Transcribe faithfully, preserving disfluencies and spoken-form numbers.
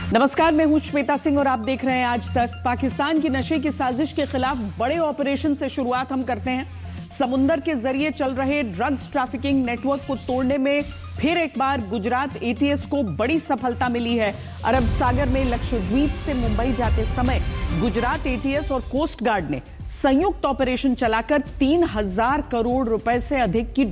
नमस्कार, मैं हूं श्वेता सिंह और आप देख रहे हैं आज तक। पाकिस्तान की नशे की साजिश के खिलाफ बड़े ऑपरेशन से शुरुआत हम करते हैं। समुंदर के जरिए चल रहे ड्रग्स ट्रैफिकिंग नेटवर्क को तोड़ने में फिर एक बार गुजरात एटीएस को बड़ी सफलता मिली है। अरब सागर में लक्षद्वीप से मुंबई जाते समय गुजरात एटीएस और कोस्ट गार्ड ने संयुक्त ऑपरेशन चलाकर तीन हजार करोड़ रुपए से अधिक की